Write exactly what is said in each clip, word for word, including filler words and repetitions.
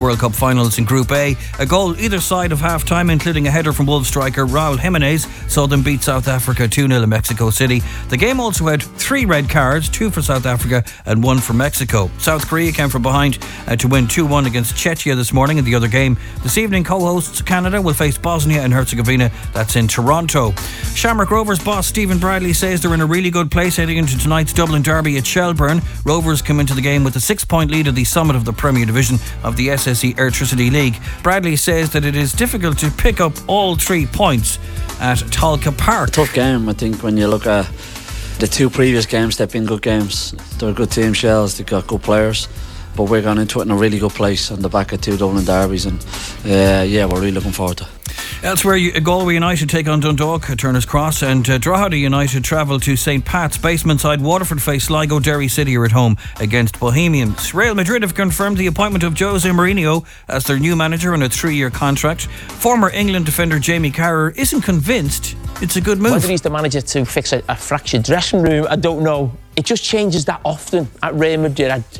World Cup finals in Group A. A goal either side of half-time, including a header from Wolves striker Raul Jimenez, saw them beat South Africa two nil in Mexico City. The game also had three red cards, two for South Africa and one for Mexico. South Korea came from behind uh, to win two one against Czechia this morning in the other game. This evening, co-hosts Canada will face Bosnia and Herzegovina. That's in Toronto. Shamrock Rovers boss Stephen Bradley says they're in a really good place heading into tonight's Dublin derby at Shelburne. Rovers come into the game with a six-point lead at the summit of the Premier Division of the S S E Airtricity League. Bradley says that it is difficult to pick up all three points at Tolka Park. A tough game, I think, when you look at the two previous games. They've been good games. They're a good team, Shells. They've got good players. But we're going into it in a really good place on the back of two Dublin derbies, and uh, yeah, we're really looking forward to it. Elsewhere, Galway United take on Dundalk at Turner's Cross, and uh, Drogheda United travel to Saint Pat's. Basement side Waterford face Sligo. Derry City are at home against Bohemians. Real Madrid have confirmed the appointment of Jose Mourinho as their new manager on a three-year contract. Former England defender Jamie Carragher isn't convinced it's a good move. Whether he's the manager to fix a, a fractured dressing room, I don't know. It just changes that often at Real Madrid. I,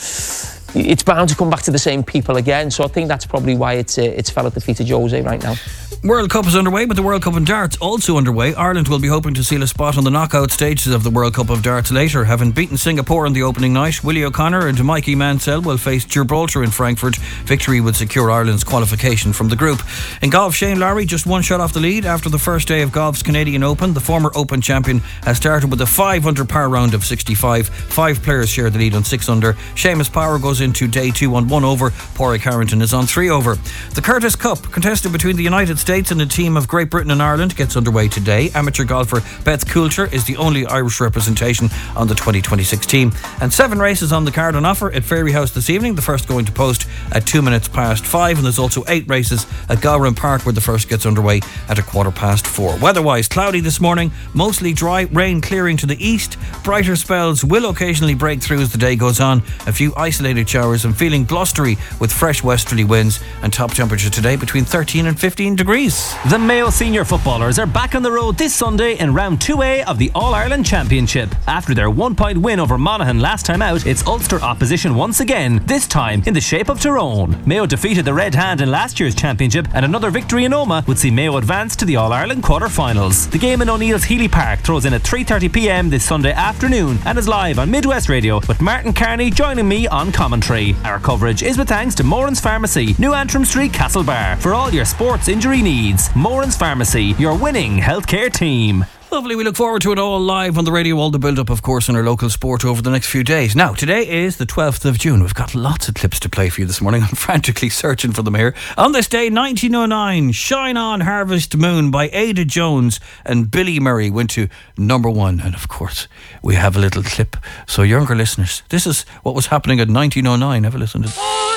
it's bound to come back to the same people again, so I think that's probably why it's uh, it's fell at the feet of Jose right now. World Cup is underway, but the World Cup in darts also underway. Ireland will be hoping to seal a spot on the knockout stages of the World Cup of darts later. Having beaten Singapore on the opening night, Willie O'Connor and Mikey Mansell will face Gibraltar in Frankfurt. Victory would secure Ireland's qualification from the group. In golf, Shane Lowry just one shot off the lead after the first day of golf's Canadian Open. The former Open champion has started with a five under par round of sixty-five. Five players share the lead on six under. Seamus Power goes into day two on one over. Pádraig Harrington is on three over. The Curtis Cup, contested between the United States and a team of Great Britain and Ireland, gets underway today. Amateur golfer Beth Coulter is the only Irish representation on the twenty twenty-six team. And seven races on the card on offer at Fairyhouse this evening. The first going to post at two minutes past five, and there's also eight races at Gowran Park where the first gets underway at a quarter past four. Weather-wise, cloudy this morning, mostly dry, rain clearing to the east. Brighter spells will occasionally break through as the day goes on. A few isolated showers and feeling blustery with fresh westerly winds, and top temperature today between thirteen and fifteen degrees. The Mayo senior footballers are back on the road this Sunday in round two A of the All-Ireland Championship. After their one-point win over Monaghan last time out, it's Ulster opposition once again, this time in the shape of Tyrone. Mayo defeated the Red Hand in last year's championship, and another victory in Omagh would see Mayo advance to the All-Ireland quarter-finals. The game in O'Neill's Healy Park throws in at three thirty p m this Sunday afternoon and is live on Midwest Radio, with Martin Carney joining me on commentary. Our coverage is with thanks to Moran's Pharmacy, New Antrim Street, Castlebar, for all your sports injury needs. Moran's Pharmacy, your winning healthcare team. Lovely, we look forward to it all live on the radio, all the build-up, of course, in our local sport over the next few days. Now, today is the twelfth of June. We've got lots of clips to play for you this morning. I'm frantically searching for them here. On this day, nineteen oh nine, Shine On Harvest Moon by Ada Jones and Billy Murray went to number one. And of course, we have a little clip. So younger listeners, this is what was happening at nineteen oh nine. Have a listen to this.